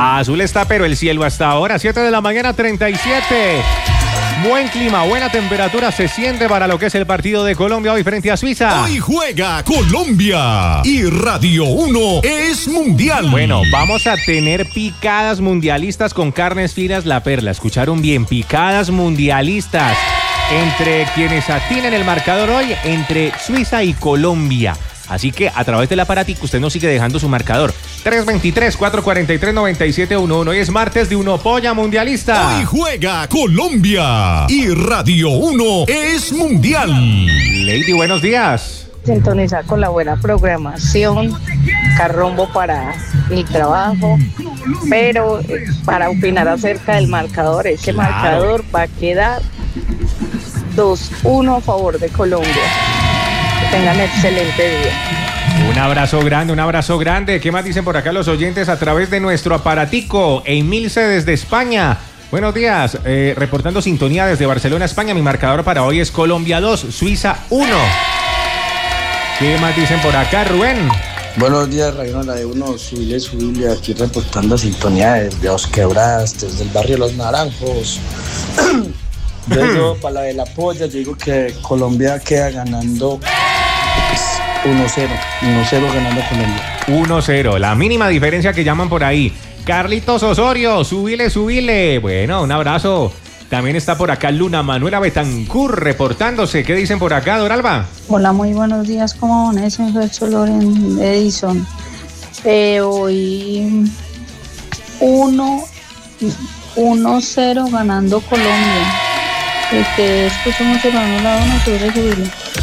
Azul está, pero el cielo hasta ahora, 7 de la mañana, 37. Buen clima, buena temperatura se siente para lo que es el partido de Colombia hoy frente a Suiza. Hoy juega Colombia y Radio 1 es mundial. Bueno, vamos a tener picadas mundialistas con carnes finas La Perla. Escucharon bien, picadas mundialistas entre quienes atinen el marcador hoy, entre Suiza y Colombia. Así que a través del aparatico usted nos sigue dejando su marcador. 323-443-9711. Hoy es martes de Uno Polla Mundialista. Hoy juega Colombia y Radio 1 es mundial. Lady, buenos días. Sintonizar con la buena programación, carrombo para el trabajo, pero para opinar acerca del marcador, ese marcador va a quedar 2-1 a favor de Colombia. Que tengan excelente día. Un abrazo grande. ¿Qué más dicen por acá los oyentes a través de nuestro aparatico? Emilce desde España. Buenos días, reportando sintonía desde Barcelona, España. Mi marcador para hoy es Colombia 2, Suiza 1. ¿Qué más dicen por acá, Rubén? Buenos días, Rayona de Uno, subile, aquí reportando sintonía desde Os Quebradas, desde el barrio Los Naranjos. Yo para la de la polla, yo digo que Colombia queda ganando 1-0 ganando Colombia. 1-0, la mínima diferencia que llaman por ahí. Carlitos Osorio, subile. Bueno, un abrazo. También está por acá Luna Manuela Betancur reportándose. ¿Qué dicen por acá, Doralba? Hola, muy buenos días. ¿Cómo amanecen? Soy Loren Edison. Hoy 1-0 ganando Colombia. Que escucho mucho para un lado, no tuve que subirlo.